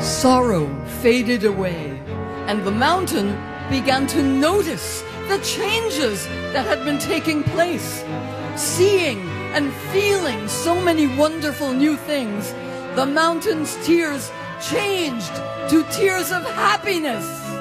Sorrow faded away, and the mountain began to notice the changes that had been taking place. Seeing and feeling so many wonderful new things, the mountain's tears changed to tears of happiness.